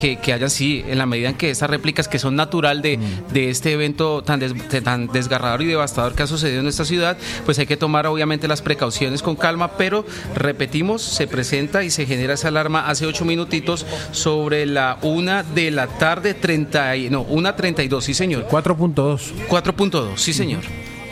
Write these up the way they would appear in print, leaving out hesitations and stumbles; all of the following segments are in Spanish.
que haya sí, en la medida en que estas réplicas que son natural de este evento tan desgarrador y devastador que ha sucedido en esta ciudad, pues hay que tomar obviamente las precauciones con calma, pero repetimos, se presenta y se genera esa alarma hace 8 minutitos sobre la 1 de la tarde, 1:32, sí señor. 4.2, sí señor.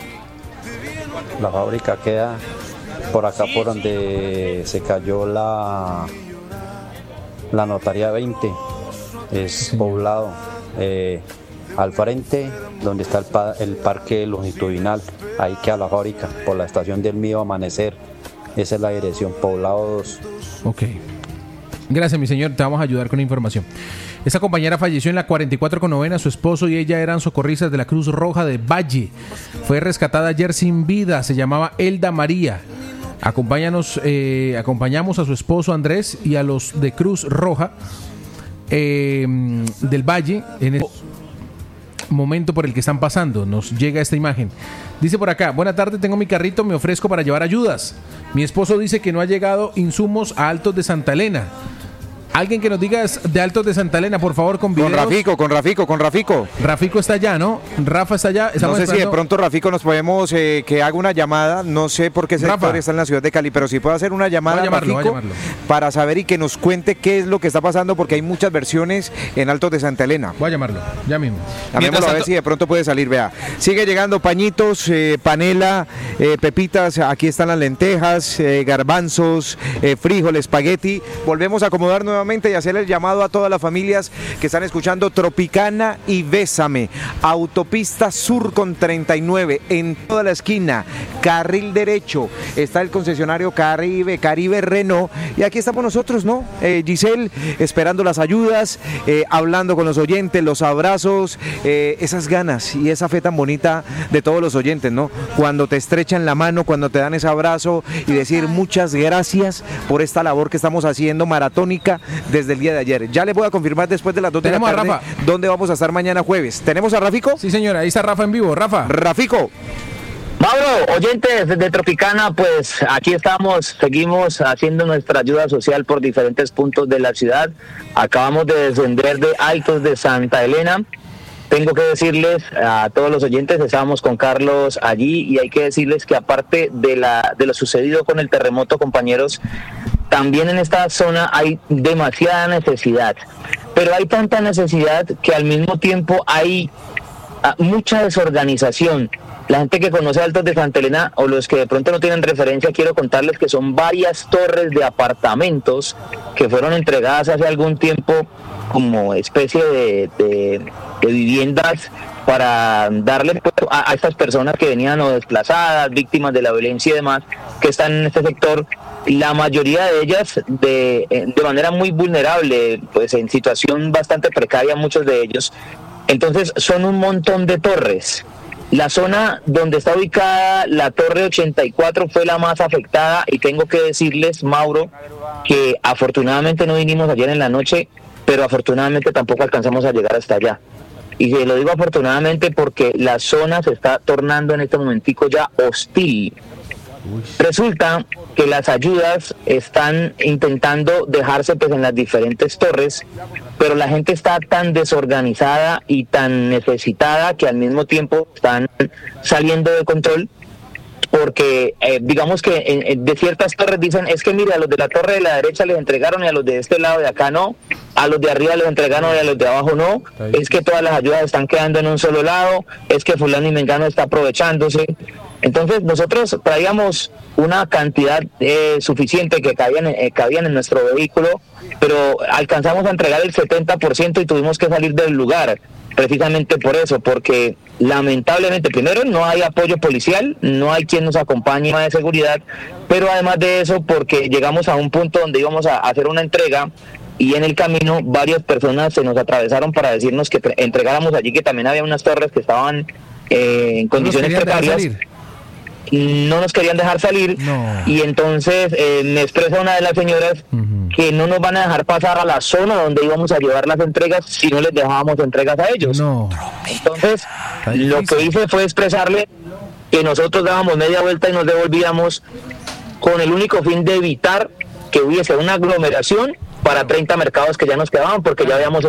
La fábrica queda por acá por donde se cayó la notaría 20. Es poblado, al frente donde está el parque longitudinal, ahí queda la fábrica, por la estación del Mío Amanecer. Esa es la dirección, poblado 2. Ok. Gracias, mi señor, te vamos a ayudar con la información. Esta compañera falleció en la 44 con novena. Su esposo y ella eran socorristas de la Cruz Roja de Valle. Fue rescatada ayer sin vida. Se llamaba Elda María. Acompanyamos a su esposo Andrés y a los de Cruz Roja del Valle en el momento por el que están pasando. Nos llega esta imagen. Dice por acá: buena tarde, tengo mi carrito, me ofrezco para llevar ayudas. Mi esposo dice que no ha llegado insumos a Altos de Santa Elena. Alguien que nos diga de Altos de Santa Elena, por favor, con videos. Con Rafico. Rafico está allá, ¿no? Rafa está allá. No sé si de pronto Rafico nos podemos, que haga una llamada, no sé por qué sector está en la ciudad de Cali, pero si puede hacer una llamada a Rafico para saber y que nos cuente qué es lo que está pasando, porque hay muchas versiones en Altos de Santa Elena. Voy a llamarlo, ya mismo. Llamémoslo a ver si de pronto puede salir, vea. Sigue llegando pañitos, panela, pepitas, aquí están las lentejas, garbanzos, frijoles, espagueti. Volvemos a acomodar nuevamente y hacer el llamado a todas las familias que están escuchando Tropicana y Bésame, autopista sur con 39, en toda la esquina, carril derecho, está el concesionario Caribe Renault, y aquí estamos nosotros, ¿no? Giselle, esperando las ayudas, hablando con los oyentes, los abrazos, esas ganas y esa fe tan bonita de todos los oyentes, ¿no? Cuando te estrechan la mano, cuando te dan ese abrazo y decir muchas gracias por esta labor que estamos haciendo maratónica desde el día de ayer. Ya les voy a confirmar después de las 2 de la tarde. Tenemos a Rafa. ¿Dónde vamos a estar mañana jueves? ¿Tenemos a Rafico? Sí, señora, ahí está Rafa en vivo. Rafico. Mauro, oyentes de Tropicana, pues aquí estamos, seguimos haciendo nuestra ayuda social por diferentes puntos de la ciudad. Acabamos de descender de Altos de Santa Elena. Tengo que decirles a todos los oyentes, estábamos con Carlos allí, y hay que decirles que aparte de lo sucedido con el terremoto, compañeros, también en esta zona hay demasiada necesidad, pero hay tanta necesidad que al mismo tiempo hay mucha desorganización. La gente que conoce Altos de Santa Elena, o los que de pronto no tienen referencia, quiero contarles que son varias torres de apartamentos que fueron entregadas hace algún tiempo como especie de viviendas para darle a estas personas que venían o desplazadas, víctimas de la violencia y demás, que están en este sector, la mayoría de ellas de manera muy vulnerable, pues en situación bastante precaria muchos de ellos. Entonces son un montón de torres. La zona donde está ubicada la Torre 84 fue la más afectada, y tengo que decirles, Mauro, que afortunadamente no vinimos ayer en la noche, pero afortunadamente tampoco alcanzamos a llegar hasta allá. Y lo digo afortunadamente porque la zona se está tornando en este momentico ya hostil. Resulta que las ayudas están intentando dejarse pues en las diferentes torres, pero la gente está tan desorganizada y tan necesitada que al mismo tiempo están saliendo de control, porque digamos que de ciertas torres dicen, es que mire, a los de la torre de la derecha les entregaron y a los de este lado de acá no, a los de arriba les entregaron y a los de abajo no, es que todas las ayudas están quedando en un solo lado, es que fulano y mengano está aprovechándose. Entonces nosotros traíamos una cantidad suficiente que cabían en nuestro vehículo, pero alcanzamos a entregar el 70% y tuvimos que salir del lugar, precisamente por eso, porque lamentablemente primero no hay apoyo policial, no hay quien nos acompañe de seguridad, pero además de eso porque llegamos a un punto donde íbamos a hacer una entrega, y en el camino varias personas se nos atravesaron para decirnos que entregáramos allí, que también había unas torres que estaban en condiciones precarias. No nos querían dejar salir, y entonces me expresa una de las señoras que no nos van a dejar pasar a la zona donde íbamos a llevar las entregas si no les dejábamos entregas a ellos. Entonces lo que hice fue expresarle que nosotros dábamos media vuelta y nos devolvíamos, con el único fin de evitar que hubiese una aglomeración para 30 mercados que ya nos quedaban, porque ya habíamos